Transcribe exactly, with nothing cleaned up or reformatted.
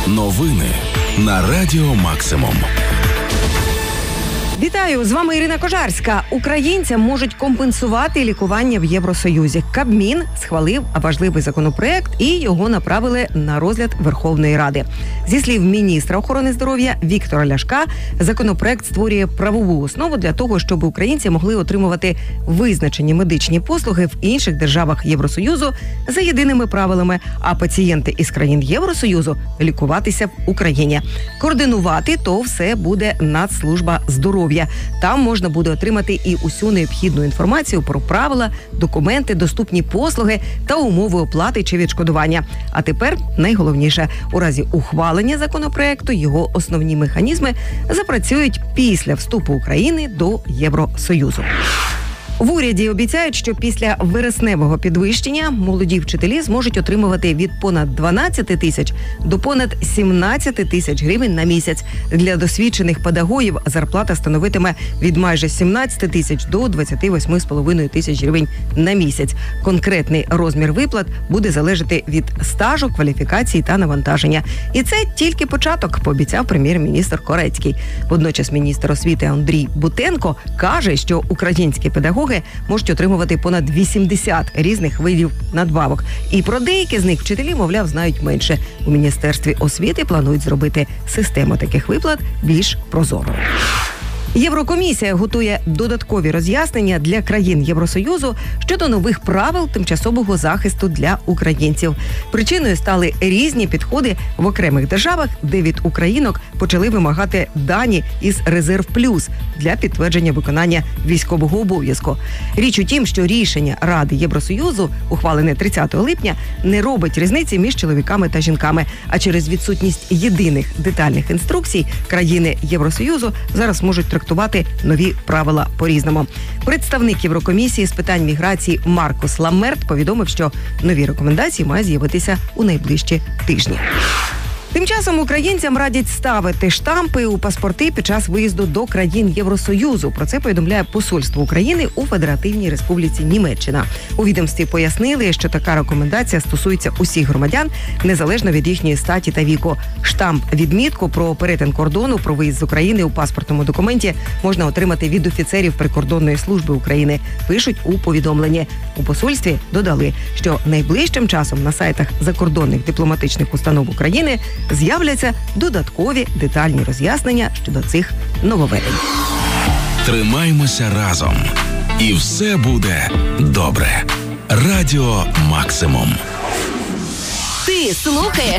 Новини на Радіо Максимум. Вітаю, з вами Ірина Кожарська. Українцям можуть компенсувати лікування в Євросоюзі. Кабмін схвалив важливий законопроект і його направили на розгляд Верховної Ради. Зі слів міністра охорони здоров'я Віктора Ляшка, законопроект створює правову основу для того, щоб українці могли отримувати визначені медичні послуги в інших державах Євросоюзу за єдиними правилами, а пацієнти із країн Євросоюзу лікуватися в Україні. Координувати то все буде Нацслужба здоров'я. Там можна буде отримати і усю необхідну інформацію про правила, документи, доступні послуги та умови оплати чи відшкодування. А тепер найголовніше – у разі ухвалення законопроекту його основні механізми запрацюють після вступу України до Євросоюзу. В уряді обіцяють, що після вересневого підвищення молоді вчителі зможуть отримувати від понад дванадцять тисяч до понад сімнадцять тисяч гривень на місяць. Для досвідчених педагогів зарплата становитиме від майже сімнадцять тисяч до двадцять вісім з половиною тисяч гривень на місяць. Конкретний розмір виплат буде залежати від стажу, кваліфікації та навантаження. І це тільки початок, пообіцяв прем'єр-міністр Корецький. Водночас міністр освіти Андрій Бутенко каже, що українські педагоги можуть отримувати понад вісімдесят різних видів надбавок. І про деякі з них вчителі, мовляв, знають менше. У Міністерстві освіти планують зробити систему таких виплат більш прозорою. Єврокомісія готує додаткові роз'яснення для країн Євросоюзу щодо нових правил тимчасового захисту для українців. Причиною стали різні підходи в окремих державах, де від українок почали вимагати дані із «Резерв плюс» для підтвердження виконання військового обов'язку. Річ у тім, що рішення Ради Євросоюзу, ухвалене тридцятого липня, не робить різниці між чоловіками та жінками, а через відсутність єдиних детальних інструкцій країни Євросоюзу зараз можуть трактувати нові правила по-різному. Представник Єврокомісії з питань міграції Маркус Ламмерт повідомив, що нові рекомендації мають з'явитися у найближчі тижні. Тим часом українцям радять ставити штампи у паспорти під час виїзду до країн Євросоюзу. Про це повідомляє Посольство України у Федеративній Республіці Німеччина. У відомстві пояснили, що така рекомендація стосується усіх громадян, незалежно від їхньої статі та віку. Штамп-відмітку про перетин кордону, про виїзд з України у паспортному документі можна отримати від офіцерів прикордонної служби України, пишуть у повідомленні. У посольстві додали, що найближчим часом на сайтах закордонних дипломатичних установ України з'являться додаткові детальні роз'яснення щодо цих нововведень. Тримаймося разом. І все буде добре. Радіо Максимум. Ти слухаєш